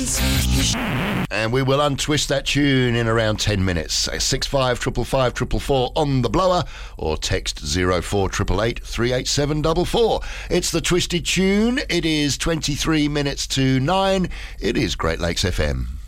And we will untwist that tune in around 10 minutes. 65 555 444 on the blower, or text 0488 38744. It's the Twisted Tune. It is 23 minutes to 9. It is Great Lakes FM.